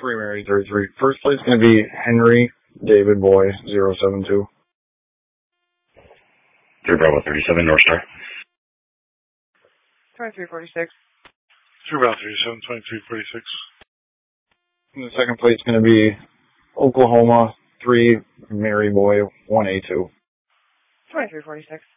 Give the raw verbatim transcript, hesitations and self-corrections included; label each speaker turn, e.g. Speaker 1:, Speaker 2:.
Speaker 1: three Mary thirty-three. First place is going to be Henry David Boy zero seven two.
Speaker 2: three Bravo thirty-seven, North Star.
Speaker 3: twenty-three forty-six.
Speaker 4: three Bravo thirty-seven, twenty-three forty-six.
Speaker 1: And the second place is going to be Oklahoma three Mary Boy one A two.
Speaker 3: twenty-three forty-six.